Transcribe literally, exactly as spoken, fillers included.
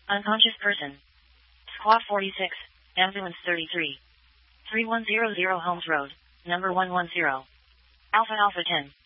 Unconscious person. Squad forty-six, Ambulance thirty-three. three one zero zero Holmes Road, number one one zero. Alpha Alpha ten.